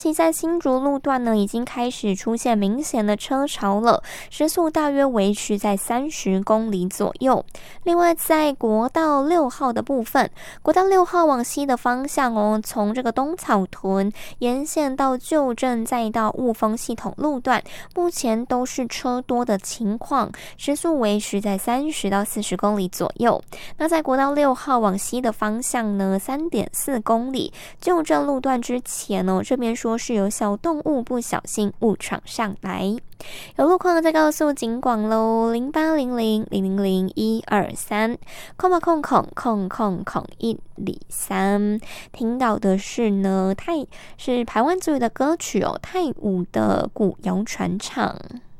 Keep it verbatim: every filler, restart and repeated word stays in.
其在新竹路段呢，已经开始出现明显的车潮了，时速大约维持在三十公里左右。另外，在国道六号的部分，国道六号往西的方向哦，从这个东草屯沿线到旧镇，再到雾峰系统路段，目前都是车多的情况，时速维持在三十到四十公里左右。那在国道六号往西的方向呢，三点四公里，旧镇路段之前哦，这边说是有小动物不小心误闯上来。有路况再告诉警广喽，零八零零零零零一二三，空吧空空空空空一里三。听到的是呢，泰是台湾族语的歌曲哦，泰武的古谣传唱。